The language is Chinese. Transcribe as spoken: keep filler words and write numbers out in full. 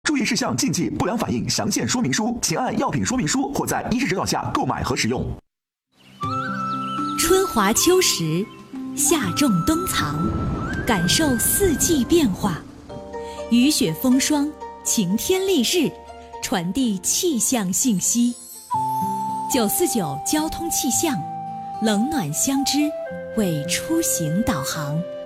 注意事项、禁忌、不良反应详见说明书，请按药品说明书或在医师指导下购买和使用。 春华秋实，夏种冬藏，感受四季变化。雨雪风霜，晴天丽日，传递气象信息。九四九交通气象，冷暖相知，为出行导航。